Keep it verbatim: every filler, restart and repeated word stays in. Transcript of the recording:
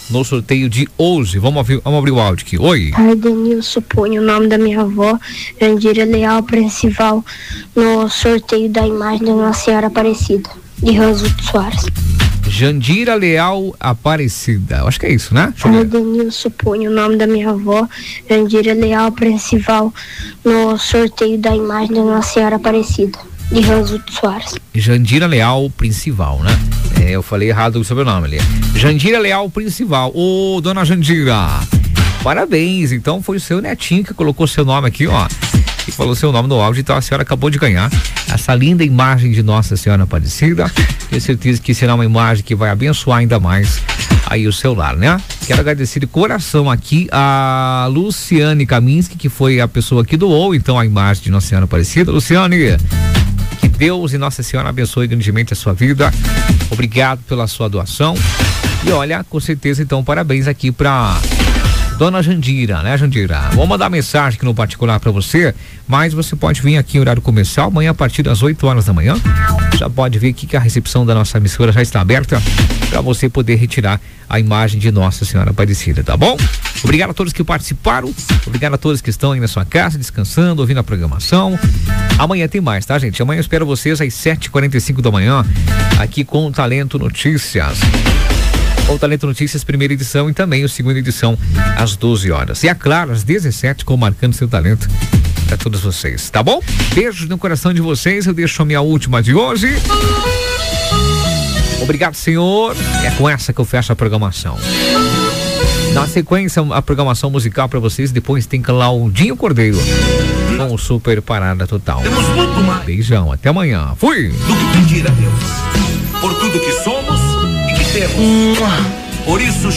no sorteio de hoje. Vamos abrir, vamos abrir o áudio aqui. Oi. Ardenilson põe o nome da minha avó, Jandira Leal Principal, no sorteio da imagem da Nossa Senhora Aparecida, de Rosuto Soares. Jandira Leal Aparecida, acho que é isso, né? Ardenilson põe o nome da minha avó, Jandira Leal Principal, no sorteio da imagem da Nossa Senhora Aparecida, de Rosuto Soares. Jandira Leal Principal, né? É, eu falei errado o sobrenome ali. Jandira Leal Principal. Ô, dona Jandira, parabéns. Então foi o seu netinho que colocou seu nome aqui, ó. E falou seu nome no áudio, então a senhora acabou de ganhar essa linda imagem de Nossa Senhora Aparecida. Tenho certeza que será uma imagem que vai abençoar ainda mais aí o seu lar, né? Quero agradecer de coração aqui a Luciane Kaminski, que foi a pessoa que doou então a imagem de Nossa Senhora Aparecida. Luciane, que Deus e Nossa Senhora abençoe grandemente a sua vida. Obrigado pela sua doação. E olha, com certeza então parabéns aqui pra Dona Jandira, né, Jandira? Vou mandar mensagem aqui no particular para você, mas você pode vir aqui em horário comercial, amanhã a partir das oito horas da manhã. Já pode ver aqui que a recepção da nossa emissora já está aberta para você poder retirar a imagem de Nossa Senhora Aparecida, tá bom? Obrigado a todos que participaram, obrigado a todos que estão aí na sua casa, descansando, ouvindo a programação. Amanhã tem mais, tá, gente? Amanhã eu espero vocês às sete e quarenta e cinco da manhã, aqui com o Talento Notícias. O Talento Notícias, primeira edição, e também o segunda edição, às doze horas. E a Clara, às dezessete, com Marcando Seu Talento para todos vocês, tá bom? Beijos no coração de vocês, eu deixo a minha última de hoje. Obrigado, Senhor. É com essa que eu fecho a programação. Na sequência, a programação musical para vocês, depois tem Claudinho Cordeiro com o Super Parada Total. Temos muito mais. Beijão, até amanhã. Fui! Do que pedir a Deus, por tudo que somos e que temos.